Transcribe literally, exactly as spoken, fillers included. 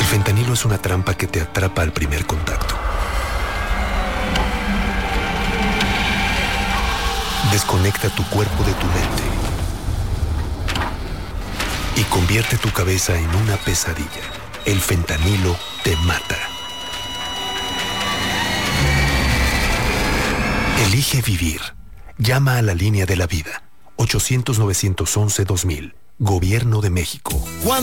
fentanilo es una trampa que te atrapa al primer contacto. Desconecta tu cuerpo de tu mente y convierte tu cabeza en una pesadilla. El fentanilo te mata. Elige vivir. Llama a la línea de la vida. ochocientos, novecientos once, dos mil. Gobierno de México.